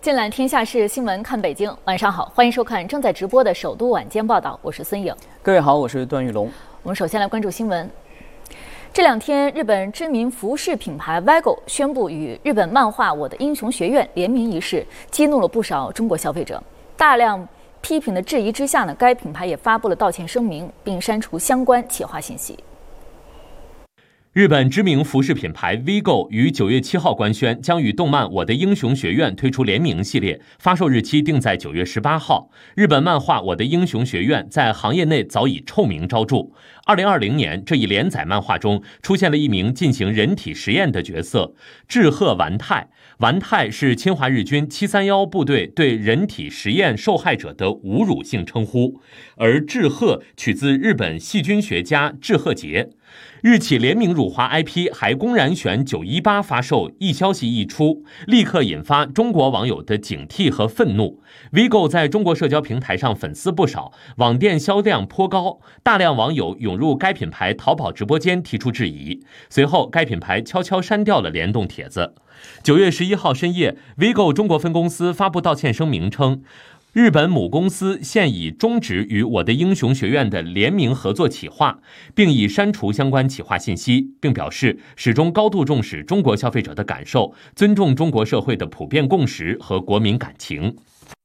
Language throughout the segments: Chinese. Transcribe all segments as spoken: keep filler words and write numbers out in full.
近览天下事，新闻看北京。晚上好，欢迎收看正在直播的首都晚间报道，我是孙颖。 各位好，我是段玉龙。 我们首先来关注新闻。这两天，日本知名服饰品牌 Vigo 宣布与日本漫画《我的英雄学院》联名一事，激怒了不少中国消费者。大量批评的质疑之下呢，该品牌也发布了道歉声明，并删除相关企划信息。 日本知名服饰品牌 Vigo 于九月七号官宣，将与动漫《我的英雄学院》推出联名系列，发售日期定在九月十八号。日本漫画《我的英雄学院》在行业内早已臭名昭著。二零二零年，这一连载漫画中出现了一名进行人体实验的角色志贺丸太。丸太是侵华日军七三一部队对人体实验受害者的侮辱性称呼，而志贺取自日本细菌学家志贺杰。日企联名辱华 I P 还公然选九一八发售，一消息一出，立刻引发中国网友的警惕和愤怒。Vigo 在中国社交平台上粉丝不少，网店销量颇高，大量网友涌入该品牌淘宝直播间提出质疑。随后，该品牌悄悄删掉了联动帖子。九月十一号深夜 ，Vigo 中国分公司发布道歉声明称，日本母公司现已终止与我的英雄学院的联名合作企划，并已删除相关企划信息，并表示始终高度重视中国消费者的感受，尊重中国社会的普遍共识和国民感情。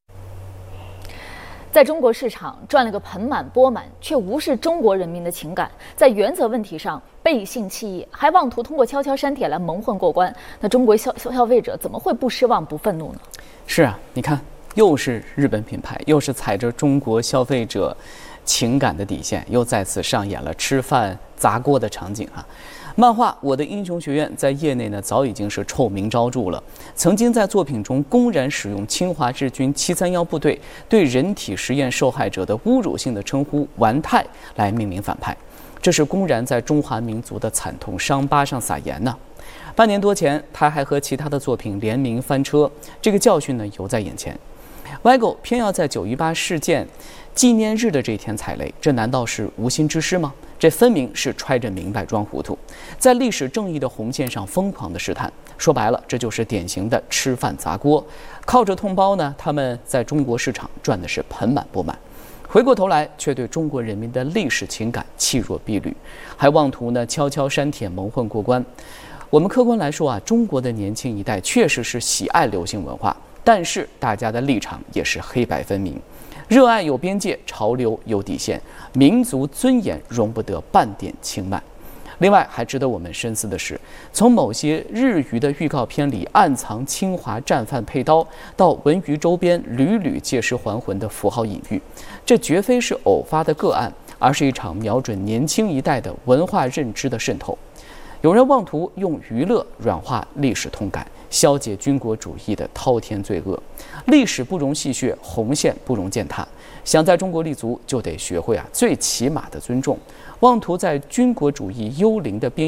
在中国市场赚了个盆满钵满，却无视中国人民的情感，在原则问题上背信弃义，还妄图通过悄悄删帖来蒙混过关，那中国消消费者怎么会不失望不愤怒呢？ 是啊，你看，又是日本品牌，又是踩着中国消费者情感的底线，又再次上演了吃饭砸锅的场景啊！漫画《我的英雄学院》在业内呢早已经是臭名昭著了，曾经在作品中公然使用侵华日军七三一部队对人体实验受害者的侮辱性的称呼“丸太”来命名反派，这是公然在中华民族的惨痛伤疤上撒盐呢。半年多前，他还和其他的作品联名翻车，这个教训呢犹在眼前。Vigo 偏要在九一八事件纪念日的这一天踩雷，这难道是无心之失吗？这分明是揣着明白装糊涂，在历史正义的红线上疯狂的试探。说白了，这就是典型的吃饭砸锅。靠着同胞呢，他们在中国市场赚的是盆满钵满，回过头来却对中国人民的历史情感弃若敝履，还妄图呢悄悄删帖蒙混过关。我们客观来说啊，中国的年轻一代确实是喜爱流行文化，但是大家的立场也是黑白分明，热爱有边界，潮流有底线，民族尊严容不得半点轻慢。另外，还值得我们深思的是，从某些日语的预告片里暗藏侵华战犯配刀，到文娱周边屡屡借尸还魂的符号隐喻，这绝非是偶发的个案，而是一场瞄准年轻一代的文化认知的渗透。有人妄图用娱乐软化历史痛感，消解军国主义的滔天罪恶。历史不容戏谑，红线不容践踏。想在中国立足，就得学会啊最起码的尊重。妄图在军国主义幽灵的边